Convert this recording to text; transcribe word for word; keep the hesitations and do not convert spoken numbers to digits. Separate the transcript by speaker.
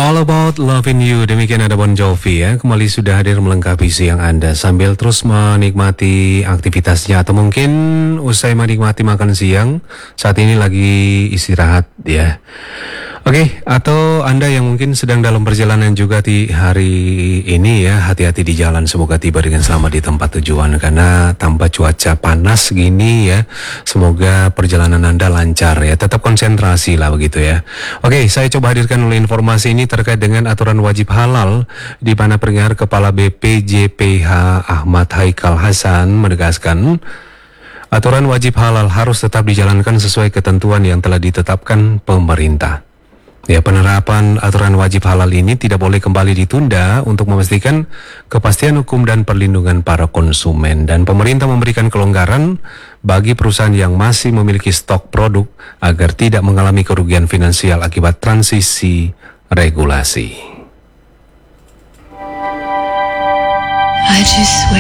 Speaker 1: All About Loving You, demikian ada Bon Jovi ya. Kembali sudah hadir melengkapi siang Anda sambil terus menikmati aktivitasnya, atau mungkin usai menikmati makan siang saat ini lagi istirahat ya. Oke, atau Anda yang mungkin sedang dalam perjalanan juga di hari ini ya, hati-hati di jalan, semoga tiba dengan selamat di tempat tujuan. Karena tanpa cuaca panas gini ya, semoga perjalanan Anda lancar ya, tetap konsentrasi lah begitu ya. Oke, saya coba hadirkan dulu informasi ini terkait dengan aturan wajib halal, di mana pendengar Kepala B P J P H Ahmad Haikal Hasan menegaskan aturan wajib halal harus tetap dijalankan sesuai ketentuan yang telah ditetapkan pemerintah. Ya, penerapan aturan wajib halal ini tidak boleh kembali ditunda untuk memastikan kepastian hukum dan perlindungan para konsumen. Dan pemerintah memberikan kelonggaran bagi perusahaan yang masih memiliki stok produk agar tidak mengalami kerugian finansial akibat transisi regulasi. I just